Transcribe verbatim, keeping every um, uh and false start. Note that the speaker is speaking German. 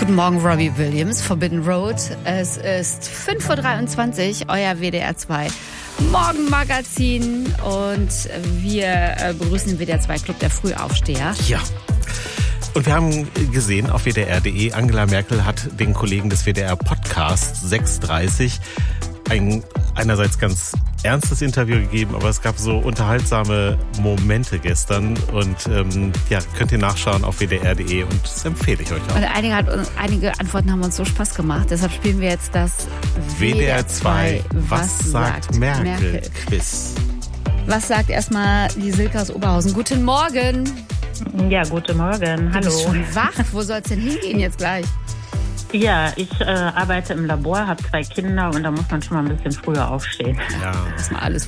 Guten Morgen, Robbie Williams, Forbidden Road. Es ist fünf Uhr dreiundzwanzig, euer W D R zwei Morgenmagazin. Und wir begrüßen den W D R zwei Club der Frühaufsteher. Ja. Und wir haben gesehen auf W D R punkt de, Angela Merkel hat den Kollegen des W D R Podcast sechs Uhr dreißig ein einerseits ganz ernstes Interview gegeben, aber es gab so unterhaltsame Momente gestern und ähm, ja, könnt ihr nachschauen auf W D R punkt de und das empfehle ich euch auch. Und einige, hat, einige Antworten haben uns so Spaß gemacht, deshalb spielen wir jetzt das W D R zwei Was sagt Merkel? Merkel Quiz. Was sagt erstmal die Silke aus Oberhausen? Guten Morgen. Ja, guten Morgen. Hallo. Du bist schon wach. Wo soll es denn hingehen jetzt gleich? Ja, ich äh, arbeite im Labor, habe zwei Kinder und da muss man schon mal ein bisschen früher aufstehen. Ja, dass man alles